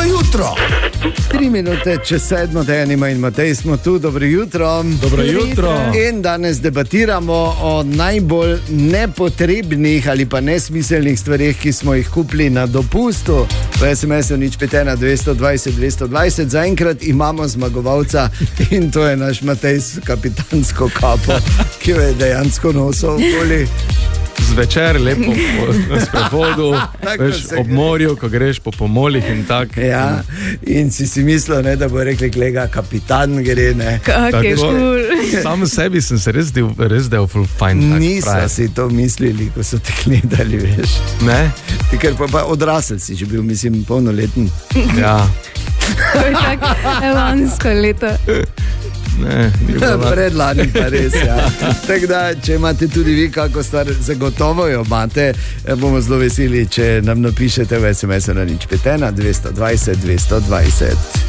jutro. 3 minute čez 7, Dejanima in Matej smo tu, dobro jutro. Dobro jutro. In danes debatiramo o najbolj nepotrebnih ali pa nesmiselnih stvarih, ki smo jih kupili na dopustu. V SMS-u nič 5 220 220. Zaenkrat imamo zmagovalca in to je naš Matej s kapitansko kapo, ki jo je dejansko nosil okoli. Zvečer lepo na sprehodu, ob morju, ko greš po pomolih in tako. Ja, in si mislil, ne, da bo rekli, glega, kapitan gre, ne. Kak je cool. Sam sebi sem se res del full fine. Niso si to mislili, ko so te gledali, veš. Ne? Ker pa odrasel si že bil, mislim, polnoleten. Ja. To je tako evansko leto. Ne, predlani pa res, ja. Tako da, če imate tudi vi kako stvar, zagotovo jo imate, bomo zelo veseli, če nam napišete v SMS-u na nič 5 220 220.